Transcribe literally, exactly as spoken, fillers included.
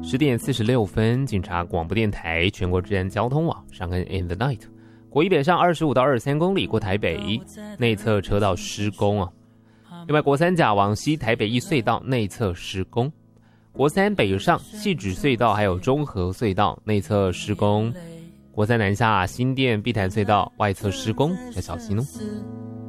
十点四十六分，警察广播电台全国治安交通网上跟 In the Night， 国一北上二十五到二十三公里过台北，内侧车道施工啊。另外国三甲往西台北一隧道内侧施工，国三北上汐止隧道还有中和隧道内侧施工，国三南下新店碧潭隧道外侧施工，要小心哦。